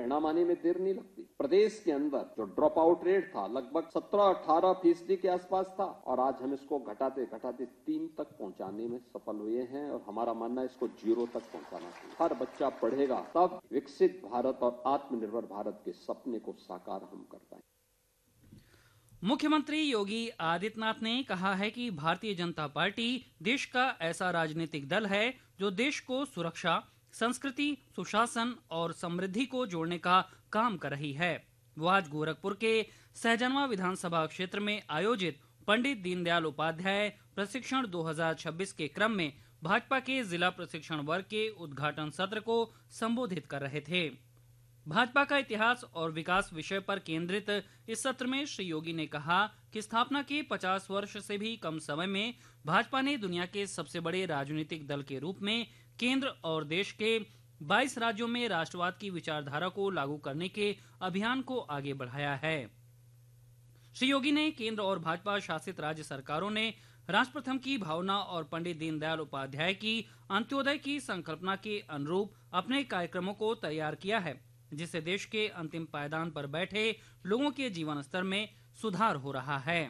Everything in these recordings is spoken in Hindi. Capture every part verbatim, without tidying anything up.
परिणाम आने में देर नहीं लगती। प्रदेश के अंदर जो ड्रॉप आउट रेट था लगभग सत्रह अठारह फीसदी के आसपास था और आज हम इसको घटाते घटाते तीन तक पहुंचाने में सफल हुए हैं और हमारा मानना है इसको जीरो तक पहुंचाना चाहिए। हर बच्चा पढ़ेगा तब विकसित भारत और आत्मनिर्भर भारत के सपने को साकार हम कर पाएंगे। मुख्यमंत्री योगी आदित्यनाथ ने कहा है कि भारतीय जनता पार्टी देश का ऐसा राजनीतिक दल है जो देश को सुरक्षा, संस्कृति, सुशासन और समृद्धि को जोड़ने का काम कर रही है। वो आज गोरखपुर के सहजनवा विधानसभा क्षेत्र में आयोजित पंडित दीनदयाल उपाध्याय प्रशिक्षण दो हज़ार छब्बीस के क्रम में भाजपा के जिला प्रशिक्षण वर्ग के उद्घाटन सत्र को संबोधित कर रहे थे। भाजपा का इतिहास और विकास विषय पर केंद्रित इस सत्र में श्री योगी ने कहा कि स्थापना के पचास वर्ष से भी कम समय में भाजपा ने दुनिया के सबसे बड़े राजनीतिक दल के रूप में केंद्र और देश के बाईस राज्यों में राष्ट्रवाद की विचारधारा को लागू करने के अभियान को आगे बढ़ाया है। श्री योगी ने केंद्र और भाजपा शासित राज्य सरकारों ने राष्ट्र प्रथम की भावना और पंडित दीनदयाल उपाध्याय की अंत्योदय की संकल्पना के अनुरूप अपने कार्यक्रमों को तैयार किया है, जिससे देश के अंतिम पायदान पर बैठे लोगों के जीवन स्तर में सुधार हो रहा है।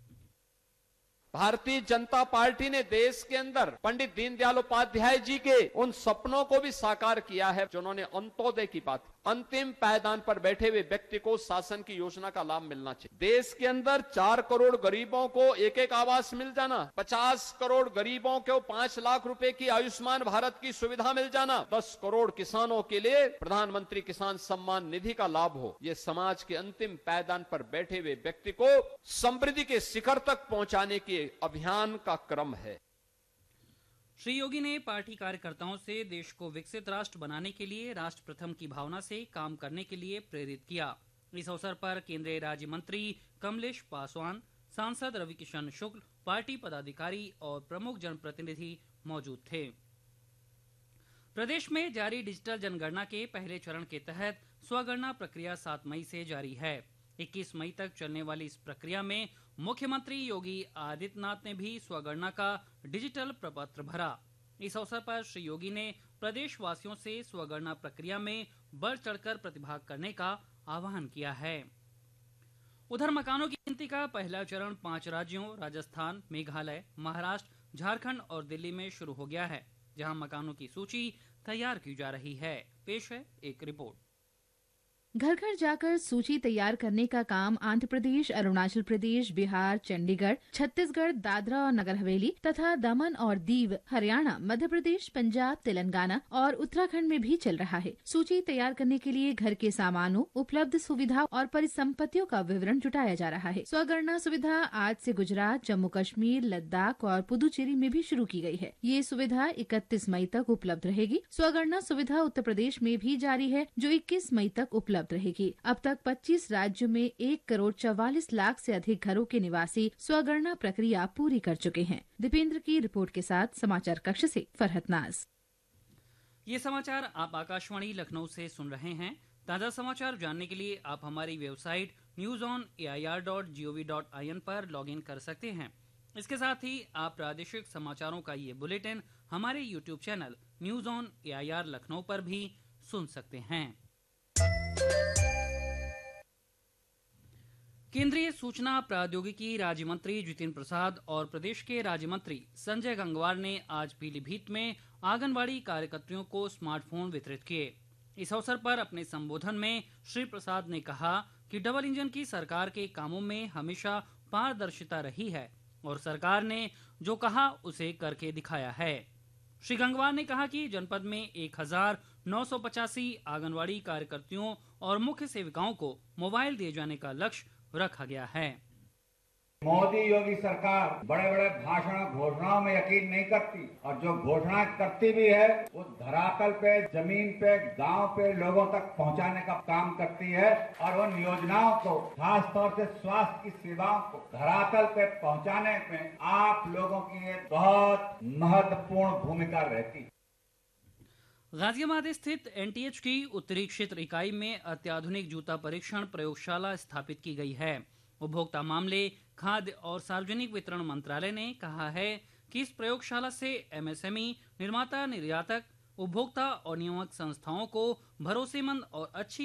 भारतीय जनता पार्टी ने देश के अंदर पंडित दीनदयाल उपाध्याय जी के उन सपनों को भी साकार किया है जिन्होंने अंत्योदय की बात, अंतिम पायदान पर बैठे हुए व्यक्ति को शासन की योजना का लाभ मिलना चाहिए। देश के अंदर चार करोड़ गरीबों को एक एक आवास मिल जाना, पचास करोड़ गरीबों को पांच लाख रुपए की आयुष्मान भारत की सुविधा मिल जाना, दस करोड़ किसानों के लिए प्रधानमंत्री किसान सम्मान निधि का लाभ हो, ये समाज के अंतिम पायदान पर बैठे हुए व्यक्ति को समृद्धि के शिखर तक पहुंचाने के अभियान का क्रम है। श्री योगी ने पार्टी कार्यकर्ताओं से देश को विकसित राष्ट्र बनाने के लिए राष्ट्र प्रथम की भावना से काम करने के लिए प्रेरित किया। इस अवसर पर केंद्रीय राज्य मंत्री कमलेश पासवान, सांसद रविकिशन शुक्ल, पार्टी पदाधिकारी और प्रमुख जनप्रतिनिधि मौजूद थे। प्रदेश में जारी डिजिटल जनगणना के पहले चरण के तहत स्वगणना प्रक्रिया सात मई से जारी है। इक्कीस मई तक चलने वाली इस प्रक्रिया में मुख्यमंत्री योगी आदित्यनाथ ने भी स्वगणना का डिजिटल प्रपत्र भरा। इस अवसर पर श्री योगी ने प्रदेश वासियों से स्वगणना प्रक्रिया में बढ़ चढ़कर प्रतिभाग करने का आह्वान किया है। उधर मकानों की गिनती का पहला चरण पांच राज्यों राजस्थान, मेघालय, महाराष्ट्र, झारखंड और दिल्ली में शुरू हो गया है, जहां मकानों की सूची तैयार की जा रही है। पेश है एक रिपोर्ट। घर घर जाकर सूची तैयार करने का काम आंध्र प्रदेश, अरुणाचल प्रदेश, बिहार, चंडीगढ़, छत्तीसगढ़, दादरा और नगर हवेली तथा दमन और दीव, हरियाणा, मध्य प्रदेश, पंजाब, तेलंगाना और उत्तराखंड में भी चल रहा है। सूची तैयार करने के लिए घर के सामानों, उपलब्ध सुविधा और परिसंपत्तियों का विवरण जुटाया जा रहा है। स्वगणना सुविधा आज से गुजरात, जम्मू कश्मीर, लद्दाख और पुदुचेरी में भी शुरू की गई है। ये सुविधा इकतीस मई तक उपलब्ध रहेगी। स्वगणना सुविधा उत्तर प्रदेश में भी जारी है, जो इक्कीस मई तक उपलब्ध रहेगी। अब तक पच्चीस राज्यों में एक करोड़ चौवालीस लाख से अधिक घरों के निवासी स्वगणना प्रक्रिया पूरी कर चुके हैं। दीपेंद्र की रिपोर्ट के साथ समाचार कक्ष से फरहत नाज। ये समाचार आप आकाशवाणी लखनऊ से सुन रहे हैं। ताजा समाचार जानने के लिए आप हमारी website news on A I R dot G O V dot I N पर लॉग इन कर सकते हैं। इसके साथ ही आप प्रादेशिक समाचारों का ये बुलेटिन हमारे YouTube channel news on A I R Lucknow पर भी सुन सकते हैं। केंद्रीय सूचना प्रौद्योगिकी राज्य मंत्री जितिन प्रसाद और प्रदेश के राज्य मंत्री संजय गंगवार ने आज पीलीभीत में आंगनबाड़ी कार्यकर्तियों को स्मार्टफोन वितरित किए। इस अवसर पर अपने संबोधन में श्री प्रसाद ने कहा कि डबल इंजन की सरकार के कामों में हमेशा पारदर्शिता रही है और सरकार ने जो कहा उसे करके दिखाया है। श्री गंगवार ने कहा कि जनपद में एक हजार नौ सौ पचासी आंगनबाड़ी कार्यकर्तियों और मुख्य सेविकाओं को मोबाइल दिए जाने का लक्ष्य रखा गया है। मोदी योगी सरकार बड़े बड़े भाषण घोषणाओं में यकीन नहीं करती और जो घोषणाएं करती भी है वो धरातल पे, जमीन पे, गांव पे लोगों तक पहुंचाने का काम करती है और उन योजनाओं को, खास तौर से स्वास्थ्य की सेवाओं को धरातल पे पहुंचाने में आप लोगों की एक बहुत महत्वपूर्ण भूमिका रहती है। गाजियाबाद स्थित एन टी एच की उत्तरी क्षेत्र इकाई में अत्याधुनिक जूता परीक्षण प्रयोगशाला स्थापित की गई है। उपभोक्ता मामले, खाद्य और सार्वजनिक वितरण मंत्रालय ने कहा है कि इस प्रयोगशाला से एम एस एम ई, निर्माता, निर्यातक, उपभोक्ता और नियामक संस्थाओं को भरोसेमंद और अच्छी